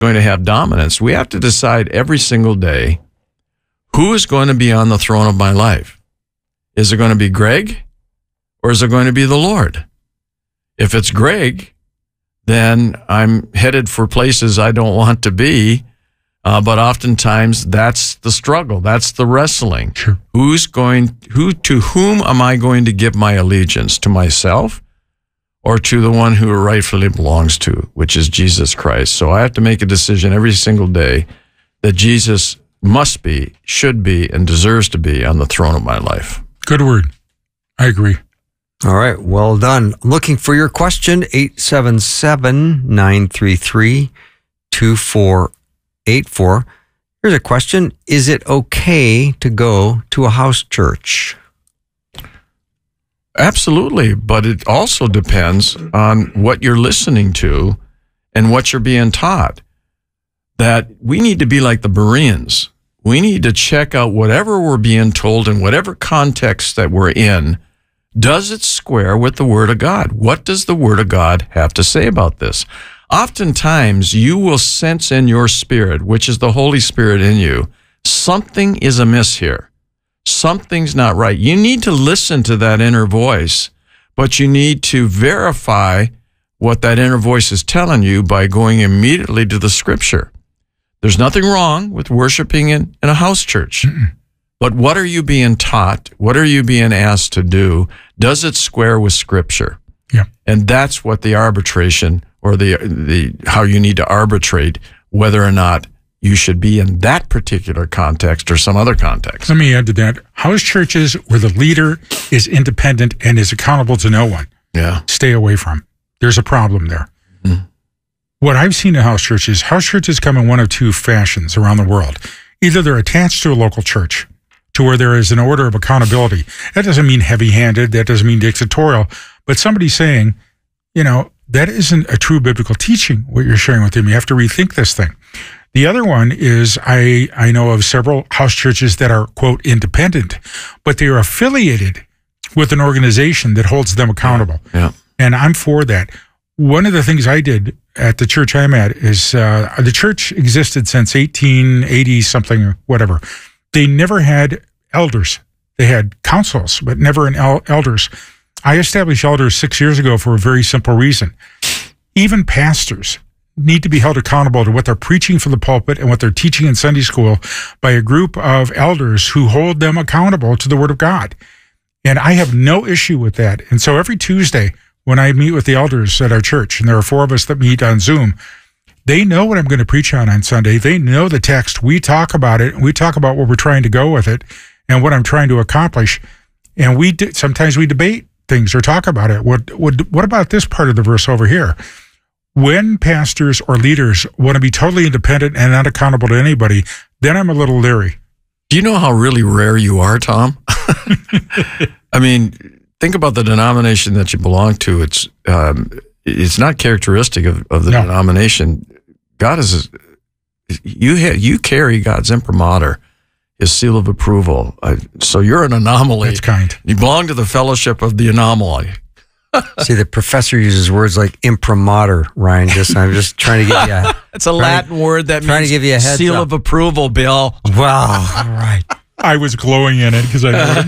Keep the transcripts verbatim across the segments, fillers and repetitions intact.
going to have dominance. We have to decide every single day who is going to be on the throne of my life. Is it going to be Greg or is it going to be the Lord? If it's Greg, then I'm headed for places I don't want to be. Uh, but oftentimes that's the struggle. That's the wrestling. Sure. Who's going, who, to whom am I going to give my allegiance? To myself or to the one who rightfully belongs to, which is Jesus Christ? So I have to make a decision every single day that Jesus must be, should be, and deserves to be on the throne of my life. Good word. I agree. All right. Well done. Looking for your question, eight seven seven, nine three three, two four eight four. Here's a question. Is it okay to go to a house church? Absolutely, but it also depends on what you're listening to and what you're being taught. That we need to be like the Bereans. We need to check out whatever we're being told in whatever context that we're in. Does it square with the Word of God? What does the Word of God have to say about this? Oftentimes, you will sense in your spirit, which is the Holy Spirit in you, something is amiss here. Something's not right. You need to listen to that inner voice, but you need to verify what that inner voice is telling you by going immediately to the Scripture. There's nothing wrong with worshiping in, in a house church. Mm-mm. But what are you being taught? What are you being asked to do? Does it square with Scripture? Yeah. And that's what the arbitration or the the how you need to arbitrate whether or not you should be in that particular context or some other context. Let me add to that. House churches where the leader is independent and is accountable to no one. Yeah. Stay away from. There's a problem there. Mm. What I've seen in house churches, house churches come in one of two fashions around the world. Either they're attached to a local church to where there is an order of accountability. That doesn't mean heavy-handed. That doesn't mean dictatorial. But somebody's saying, you know, that isn't a true biblical teaching, what you're sharing with them. You have to rethink this thing. The other one is I, I know of several house churches that are, quote, independent, but they are affiliated with an organization that holds them accountable. Yeah. Yeah. And I'm for that. One of the things I did at the church I'm at is uh, the church existed since eighteen eighty something or whatever. They never had elders. They had councils, but never an el- elders. I established elders six years ago for a very simple reason. Even pastors need to be held accountable to what they're preaching from the pulpit and what they're teaching in Sunday school by a group of elders who hold them accountable to the Word of God. And I have no issue with that. And so every Tuesday when I meet with the elders at our church, and there are four of us that meet on Zoom, they know what I'm going to preach on on Sunday. They know the text. We talk about it. We talk about where we're trying to go with it and what I'm trying to accomplish. And we do, sometimes we debate things or talk about it. What, what, what about this part of the verse over here? When pastors or leaders want to be totally independent and not accountable to anybody, then I'm a little leery. Do you know how really rare you are, Tom? I mean, think about the denomination that you belong to. It's um, it's not characteristic of, of the no. denomination. God is, you ha- you carry God's imprimatur, His seal of approval. Uh, so you're an anomaly. That's kind. You belong to the fellowship of the anomaly. See, the professor uses words like imprimatur, Ryan. Just I'm just trying to give you a... It's a Latin to, word that trying means to give you a heads seal up. of approval, Bill. Wow. All right. I was glowing in it because I know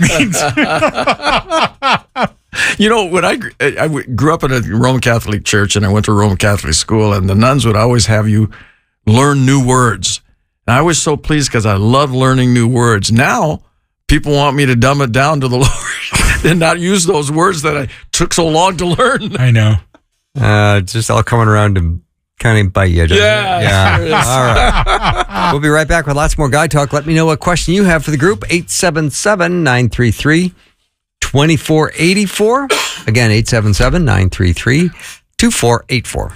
what it means. You know, when I, I grew up in a Roman Catholic church and I went to Roman Catholic school, and the nuns would always have you learn new words. And I was so pleased because I love learning new words. Now, people want me to dumb it down to the Lord and not use those words that I took so long to learn. I know. Uh, it's just all coming around to kind of bite you, doesn't yeah, it? Yeah. Sure All right. We'll be right back with lots more Guy Talk. Let me know what question you have for the group. eight seven seven, nine three three, two four eight four. Again, eight seven seven, nine three three, two four eight four.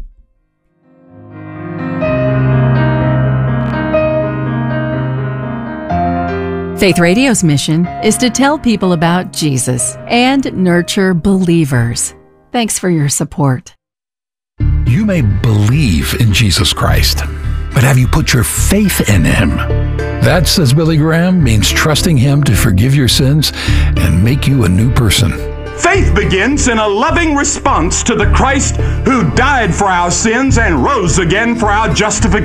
Faith Radio's mission is to tell people about Jesus and nurture believers. Thanks for your support. You may believe in Jesus Christ, but have you put your faith in Him? That, says Billy Graham, means trusting Him to forgive your sins and make you a new person. Faith begins in a loving response to the Christ who died for our sins and rose again for our justification.